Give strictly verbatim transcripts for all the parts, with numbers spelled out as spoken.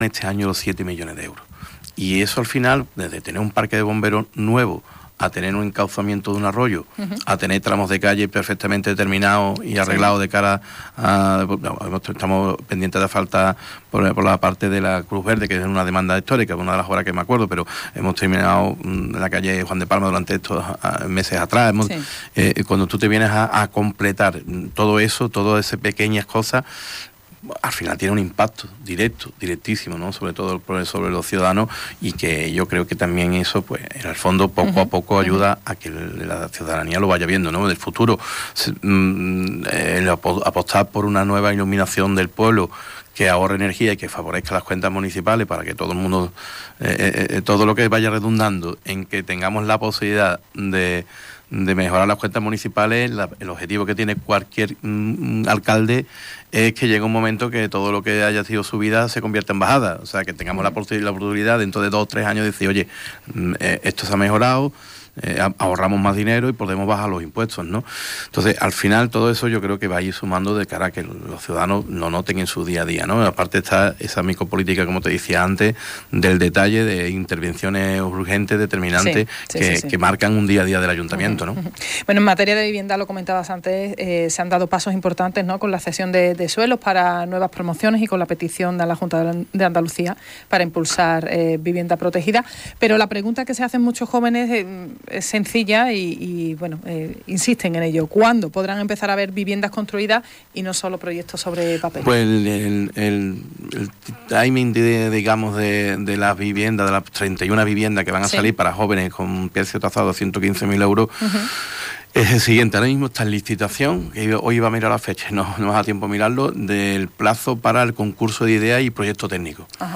este año los siete millones de euros. Y eso al final, desde tener un parque de bomberos nuevo, a tener un encauzamiento de un arroyo, uh-huh. a tener tramos de calle perfectamente determinados y arreglados sí. de cara a... Estamos pendientes de falta por, por la parte de la Cruz Verde, que es una demanda histórica, una de las obras que me acuerdo, pero hemos terminado en la calle Juan de Palma durante estos meses atrás. Hemos, sí. eh, cuando tú te vienes a, a completar todo eso, todas esas pequeñas cosas, al final tiene un impacto directo, directísimo, ¿no? Sobre todo sobre los ciudadanos, y que yo creo que también eso, pues, en el fondo, poco uh-huh. a poco ayuda uh-huh. a que la ciudadanía lo vaya viendo, ¿no? Del futuro, el apostar por una nueva iluminación del pueblo que ahorre energía y que favorezca las cuentas municipales para que todo el mundo, eh, eh, todo lo que vaya redundando en que tengamos la posibilidad de de mejorar las cuentas municipales, la, el objetivo que tiene cualquier mm, alcalde es que llegue un momento que todo lo que haya sido subida se convierta en bajada, o sea, que tengamos la, posi- la oportunidad dentro de dos o tres años de decir, oye, mm, eh, esto se ha mejorado, eh, ahorramos más dinero y podemos bajar los impuestos, ¿no? Entonces, al final, todo eso yo creo que va a ir sumando de cara a que los ciudadanos lo noten en su día a día, ¿no? Aparte está esa micropolítica, como te decía antes, del detalle de intervenciones urgentes, determinantes, sí, sí, que, sí, sí. que marcan un día a día del ayuntamiento, ¿no? Bueno, en materia de vivienda, lo comentabas antes, eh, se han dado pasos importantes, ¿no? Con la cesión de, de suelos para nuevas promociones y con la petición de la Junta de Andalucía para impulsar eh, vivienda protegida. Pero la pregunta que se hacen muchos jóvenes eh, es sencilla y, y bueno, eh, insisten en ello. ¿Cuándo podrán empezar a ver viviendas construidas y no solo proyectos sobre papel? Pues el, el, el, el timing, de, digamos, de, de las viviendas, de las treinta y una viviendas que van a sí. salir para jóvenes con un precio tasado de ciento quince mil euros, uh-huh. es el siguiente. Ahora mismo está en licitación, que hoy iba a mirar la fecha, no, no me da tiempo mirarlo, del plazo para el concurso de ideas y proyecto técnico. Ajá.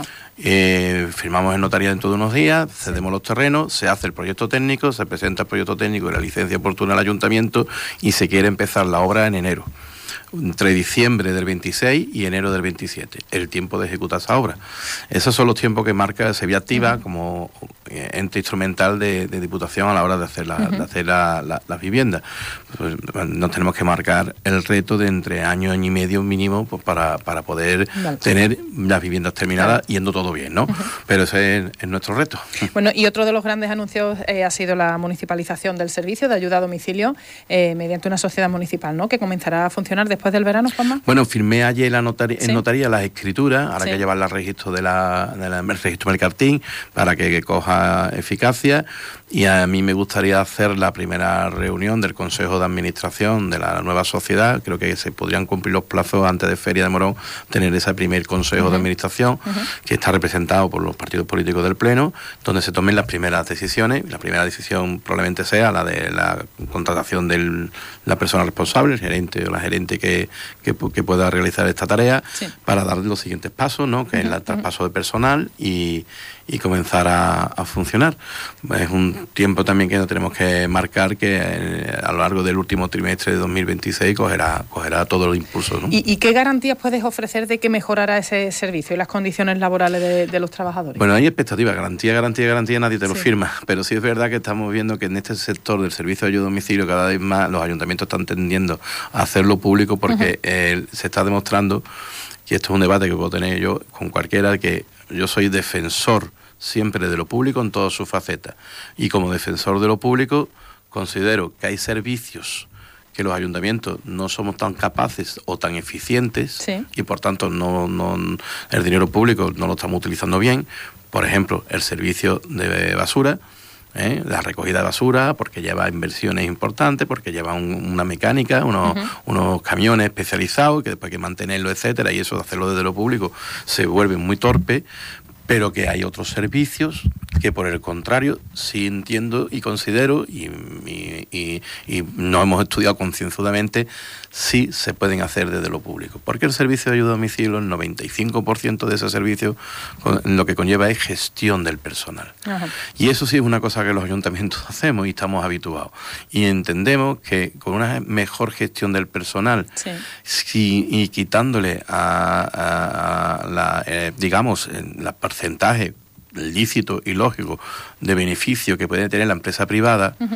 Eh, firmamos en notaría dentro de unos días, cedemos sí. los terrenos, se hace el proyecto técnico, se presenta el proyecto técnico y la licencia oportuna al ayuntamiento y se quiere empezar la obra en enero, entre diciembre del veintiséis y enero del veintisiete, el tiempo de ejecutar esa obra. Esos son los tiempos que marca Sevilla Activa uh-huh. como ente instrumental de, de Diputación a la hora de hacer la, uh-huh. de hacer la, la, las viviendas. Pues nos tenemos que marcar el reto de entre año, año y medio mínimo, pues para, para poder vale. tener las viviendas terminadas claro. yendo todo bien, ¿no? Uh-huh. Pero ese es, es nuestro reto. Bueno, y otro de los grandes anuncios eh, ha sido la municipalización del servicio de ayuda a domicilio eh, mediante una sociedad municipal, ¿no? Que comenzará a funcionar después del verano, Juanma. Bueno, firmé ayer la notaría, ¿sí? en notaría las escrituras, ahora sí. que llevarla al registro de la, de la, el registro Mercantil para que, que coja eficacia, y a mí me gustaría hacer la primera reunión del Consejo de Administración de la nueva sociedad. Creo que se podrían cumplir los plazos antes de Feria de Morón, tener ese primer Consejo uh-huh. de Administración uh-huh. que está representado por los partidos políticos del Pleno, donde se tomen las primeras decisiones. La primera decisión probablemente sea la de la contratación de la persona responsable, el gerente o la gerente que, que, que pueda realizar esta tarea, sí. para dar los siguientes pasos, ¿no? Que uh-huh. es el traspaso de personal y, y comenzar a, a funcionar. Es un tiempo también que no tenemos que marcar, que eh, a lo largo del último trimestre de dos mil veintiséis cogerá, cogerá todo el impulso, ¿no? ¿Y, ¿Y qué garantías puedes ofrecer de que mejorará ese servicio y las condiciones laborales de, de los trabajadores? Bueno, hay expectativas, garantía, garantía, garantía, nadie te sí. lo firma, pero sí es verdad que estamos viendo que en este sector del servicio de ayuda a domicilio cada vez más los ayuntamientos están tendiendo a hacerlo público porque uh-huh. eh, se está demostrando, y esto es un debate que puedo tener yo con cualquiera, que yo soy defensor siempre de lo público en todas sus facetas, y como defensor de lo público considero que hay servicios que los ayuntamientos no somos tan capaces o tan eficientes sí. y por tanto no, no el dinero público no lo estamos utilizando bien. Por ejemplo, el servicio de basura, ¿eh? la recogida de basura, porque lleva inversiones importantes, porque lleva un, una mecánica, unos, uh-huh. unos camiones especializados que después hay que mantenerlo, etcétera, y eso de hacerlo desde lo público se vuelve muy torpe. Pero que hay otros servicios que, por el contrario, sí entiendo y considero, y, y, y, y no hemos estudiado concienzudamente, sí se pueden hacer desde lo público. Porque el servicio de ayuda a domicilio, el noventa y cinco por ciento de ese servicio, lo que conlleva es gestión del personal. Ajá. Y eso sí es una cosa que los ayuntamientos hacemos y estamos habituados. Y entendemos que con una mejor gestión del personal, sí. si, y quitándole a, a, a la, eh, digamos, la porcentaje lícito y lógico de beneficio que puede tener la empresa privada, uh-huh.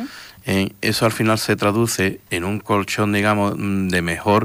eh, eso al final se traduce en un colchón, digamos, de mejor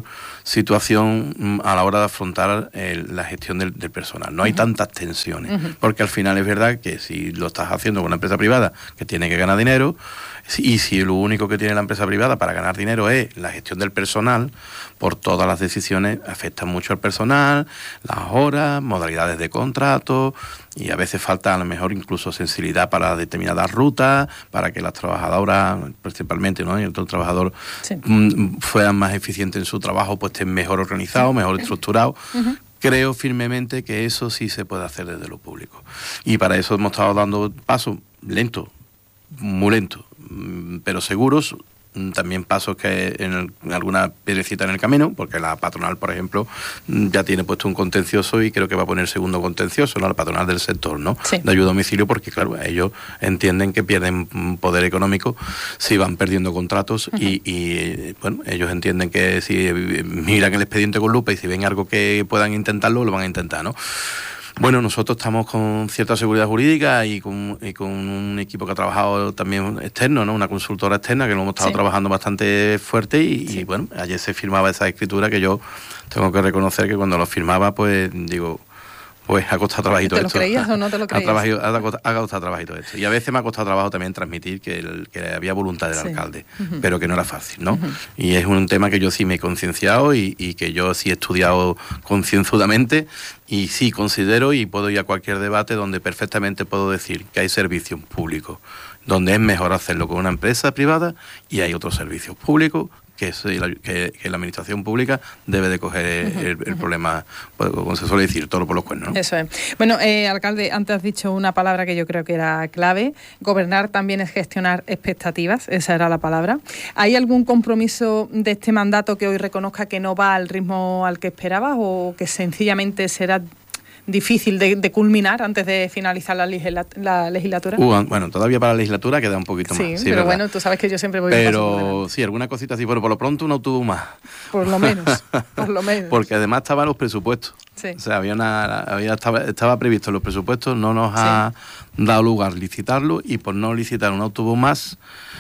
situación a la hora de afrontar el, la gestión del, del personal. No hay uh-huh. tantas tensiones, uh-huh. porque al final es verdad que si lo estás haciendo con una empresa privada que tiene que ganar dinero, y si lo único que tiene la empresa privada para ganar dinero es la gestión del personal, por todas las decisiones afectan mucho al personal, las horas, modalidades de contrato, y a veces falta a lo mejor incluso sensibilidad para determinadas rutas, para que las trabajadoras, principalmente, ¿no?, y el otro trabajador sí. m, fueran más eficientes en su trabajo, pues estén mejor organizados, mejor estructurados. Uh-huh. Creo firmemente que eso sí se puede hacer desde lo público. Y para eso hemos estado dando pasos lentos, muy lentos, pero seguros. También pasos que en, el, en alguna piedrecita en el camino, porque la patronal, por ejemplo, ya tiene puesto un contencioso y creo que va a poner segundo contencioso, ¿no?, la patronal del sector, ¿no?, sí. de ayuda a domicilio, porque claro, ellos entienden que pierden poder económico si van perdiendo contratos. Uh-huh. y, y bueno, ellos entienden que si miran el expediente con lupa y si ven algo que puedan intentarlo, lo van a intentar, ¿no? Bueno, nosotros estamos con cierta seguridad jurídica y con, y con un equipo que ha trabajado también externo, ¿no?, una consultora externa que lo hemos estado sí. trabajando bastante fuerte y, sí. y bueno, ayer se firmaba esa escritura que yo tengo que reconocer que cuando lo firmaba, pues digo, pues ha costado trabajito esto. ¿Te lo creías o no te lo creías? Ha, trabajado, ha, costado, ha costado trabajito esto. Y a veces me ha costado trabajo también transmitir que, el, que había voluntad del sí. alcalde, uh-huh. pero que no era fácil, ¿no? Uh-huh. Y es un tema que yo sí me he concienciado y, y que yo sí he estudiado concienzudamente y sí considero y puedo ir a cualquier debate donde perfectamente puedo decir que hay servicios públicos donde es mejor hacerlo con una empresa privada y hay otros servicios públicos que, es, que, que la administración pública debe de coger el, uh-huh, el, el uh-huh. problema, pues, como se suele decir, toro por los cuernos, ¿no? Eso es. Bueno, eh, alcalde, antes has dicho una palabra que yo creo que era clave. Gobernar también es gestionar expectativas, esa era la palabra. ¿Hay algún compromiso de este mandato que hoy reconozca que no va al ritmo al que esperabas o que sencillamente será difícil de, de culminar antes de finalizar la, legisla, la legislatura? Uh, bueno, todavía para la legislatura queda un poquito sí, más. Sí, pero ¿verdad? Bueno, tú sabes que yo siempre voy Pero sí, alguna cosita así. Bueno, por lo pronto un autobús más. Por lo menos, por lo menos. Porque además estaban los presupuestos. Sí. O sea, había una, había, estaba, estaba previsto en los presupuestos, no nos ha sí. dado lugar licitarlo y por no licitar un autobús más,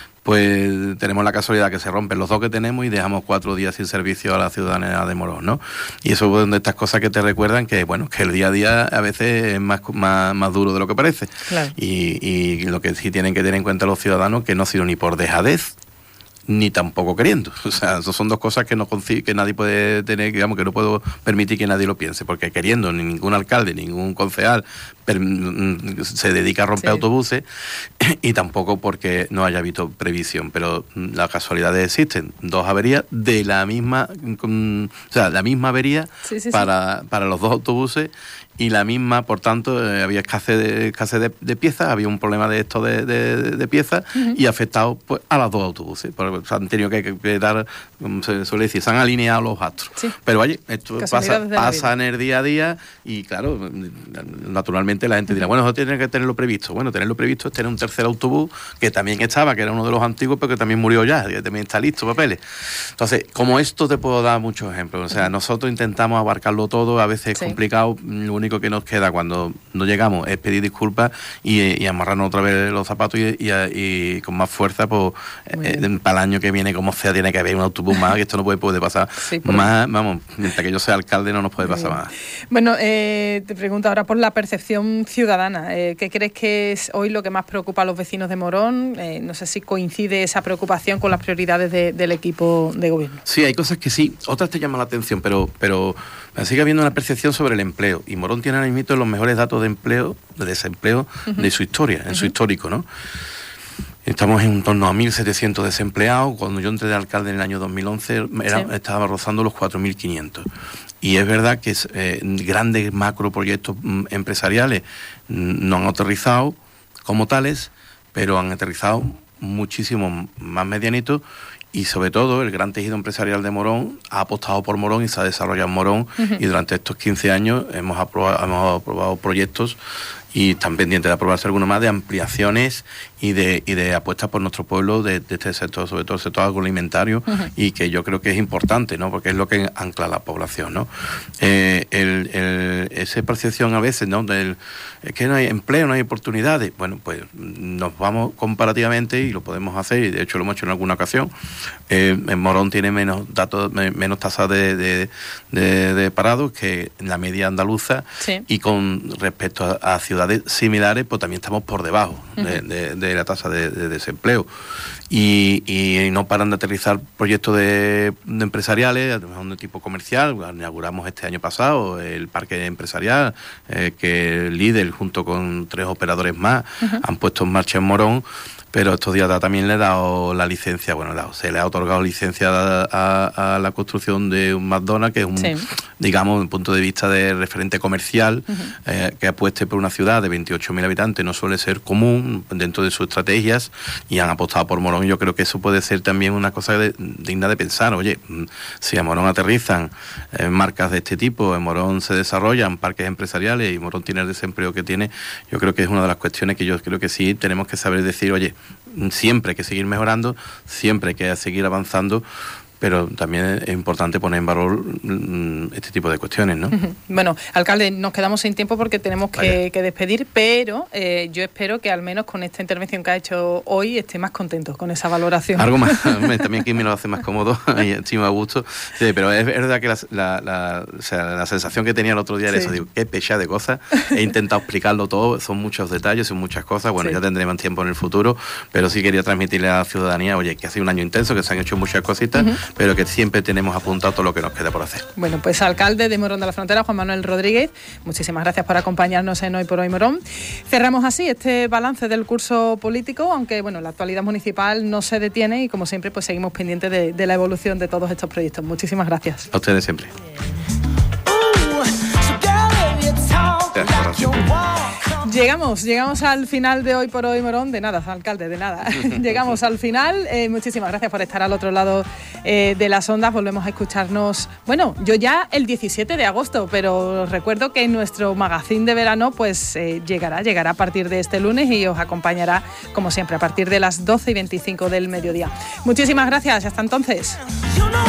pues tenemos la casualidad que se rompen los dos que tenemos y dejamos cuatro días sin servicio a la ciudadanía de Morón, ¿no? Y eso es de estas cosas que te recuerdan que, bueno, que el día a día a veces es más, más, más duro de lo que parece. Claro. Y, y lo que sí tienen que tener en cuenta los ciudadanos que no ha sido ni por dejadez, ni tampoco queriendo. O sea, esas son dos cosas que no que nadie puede tener, digamos, que no puedo permitir que nadie lo piense, porque queriendo ni ningún alcalde, ningún concejal se dedica a romper sí. autobuses y tampoco porque no haya habido previsión, pero las casualidades existen, dos averías de la misma, o sea, la misma avería sí, sí, para, sí. para los dos autobuses y la misma, por tanto, eh, había escasez de, escasez de, de piezas, había un problema de esto de, de, de piezas uh-huh. y afectado pues, a los dos autobuses. Porque se han tenido que, que, que dar, como se suele decir, se han alineado los astros. Sí. Pero oye, esto pasa, pasa en el día a día y claro, naturalmente la gente dirá, bueno, eso tiene que tenerlo previsto. Bueno, tenerlo previsto es tener un tercer autobús que también estaba, que era uno de los antiguos, pero que también murió ya, que también está listo, papeles. Entonces, como esto te puedo dar muchos ejemplos. O sea, nosotros intentamos abarcarlo todo, a veces es sí. complicado, lo único que nos queda cuando no llegamos es pedir disculpas y, y amarrarnos otra vez los zapatos y, y, y con más fuerza, pues eh, para el año que viene, como sea, tiene que haber un autobús más, que esto no puede, puede pasar sí, más, vamos, mientras que yo sea alcalde no nos puede pasar más. Bueno, eh, te pregunto ahora por la percepción ciudadana. Eh, ¿Qué crees que es hoy lo que más preocupa a los vecinos de Morón? Eh, no sé si coincide esa preocupación con las prioridades de, del equipo de gobierno. Sí, hay cosas que sí, otras te llaman la atención, pero, pero sigue habiendo una percepción sobre el empleo. Y Morón tiene ahora mismo los mejores datos de empleo, de desempleo uh-huh. de su historia, en uh-huh. su histórico, ¿no? Estamos en torno a mil setecientos desempleados. Cuando yo entré de alcalde en el año dos mil once, era, sí. estaba rozando los cuatro mil quinientos. Y es verdad que es, eh, grandes macroproyectos mm, empresariales mm, no han aterrizado como tales, pero han aterrizado muchísimo más medianitos. Y sobre todo el gran tejido empresarial de Morón ha apostado por Morón y se ha desarrollado en Morón. Uh-huh. Y durante estos quince años hemos aprobado, hemos aprobado proyectos y están pendientes de aprobarse alguno más de ampliaciones y de y de apuestas por nuestro pueblo de, de este sector, sobre todo el sector agroalimentario, uh-huh. y que yo creo que es importante, ¿no? Porque es lo que ancla a la población, ¿no? Eh, el, el, esa percepción a veces, ¿no? Del, es que no hay empleo, no hay oportunidades. Bueno, pues nos vamos comparativamente y lo podemos hacer, y de hecho lo hemos hecho en alguna ocasión. Eh, en Morón tiene menos datos, menos tasa de, de, de, de parados que en la media andaluza, sí. y con respecto a, a ciudades similares, pues también estamos por debajo, uh-huh. de, de, de la tasa de, de desempleo. Y, y no paran de aterrizar proyectos de, de empresariales, de tipo comercial. Inauguramos este año pasado el parque empresarial, eh, que el líder junto con tres operadores más uh-huh. han puesto en marcha en Morón. Pero estos días también le he dado la licencia, bueno, se le ha otorgado licencia a, a, a la construcción de un McDonald's, que es un, sí. digamos, un punto de vista de referente comercial, uh-huh. eh, que apueste por una ciudad de veintiocho mil habitantes, no suele ser común dentro de sus estrategias, y han apostado por Morón. Yo creo que eso puede ser también una cosa de, digna de pensar. Oye, si a Morón aterrizan eh, marcas de este tipo, en Morón se desarrollan parques empresariales y Morón tiene el desempleo que tiene, yo creo que es una de las cuestiones que yo creo que sí tenemos que saber decir, oye, siempre hay que seguir mejorando, siempre hay que seguir avanzando, pero también es importante poner en valor este tipo de cuestiones, ¿no? Bueno, alcalde, nos quedamos sin tiempo porque tenemos que, que despedir, pero eh, yo espero que al menos con esta intervención que ha hecho hoy esté más contento con esa valoración. Algo más, también que me lo hace más cómodo y encima a gusto. Sí, pero es verdad que la, la, la, o sea, la sensación que tenía el otro día era sí. eso, digo, qué pecha de cosas. He intentado explicarlo todo, son muchos detalles, son muchas cosas. Bueno, sí. ya tendré más tiempo en el futuro, pero sí quería transmitirle a la ciudadanía, oye, que ha sido un año intenso, que se han hecho muchas cositas, uh-huh. pero que siempre tenemos apuntado todo lo que nos queda por hacer. Bueno, pues alcalde de Morón de la Frontera, Juan Manuel Rodríguez, muchísimas gracias por acompañarnos en Hoy por Hoy Morón. Cerramos así este balance del curso político, aunque bueno, la actualidad municipal no se detiene y como siempre pues seguimos pendientes de, de la evolución de todos estos proyectos. Muchísimas gracias. A ustedes siempre. Llegamos, llegamos al final de Hoy por Hoy Morón, de nada, alcalde, de nada. Llegamos al final, eh, muchísimas gracias por estar al otro lado eh, de las ondas, volvemos a escucharnos, bueno, yo ya el diecisiete de agosto, pero os recuerdo que nuestro magazín de verano pues eh, llegará, llegará a partir de este lunes y os acompañará, como siempre, a partir de las doce y veinticinco del mediodía. Muchísimas gracias, hasta entonces.